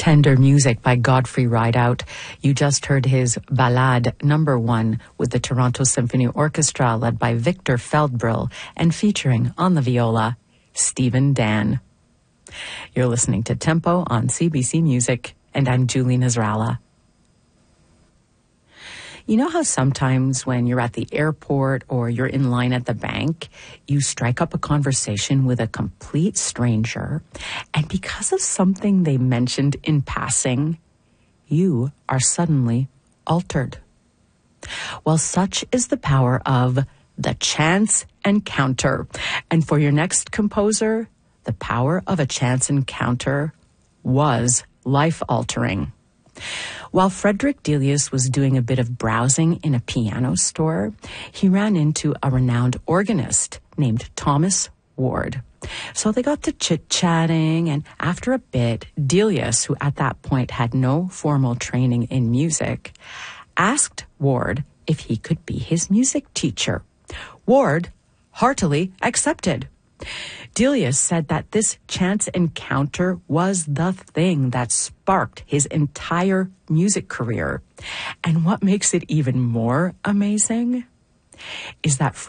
Tender music by Godfrey Rideout. You just heard his Ballade number 1 with the Toronto Symphony Orchestra led by Victor Feldbril and featuring on the viola, Stephen Dan. You're listening to Tempo on CBC Music, and I'm Julie Nasrallah. You know how sometimes when you're at the airport or you're in line at the bank, you strike up a conversation with a complete stranger, and because of something they mentioned in passing, you are suddenly altered? Well, such is the power of the chance encounter. And for your next composer, the power of a chance encounter was life-altering. While Frederick Delius was doing a bit of browsing in a piano store, he ran into a renowned organist named Thomas Ward. So they got to chit-chatting, and after a bit, Delius, who at that point had no formal training in music, asked Ward if he could be his music teacher. Ward heartily accepted. Delius said that this chance encounter was the thing that sparked his entire music career. And what makes it even more amazing is that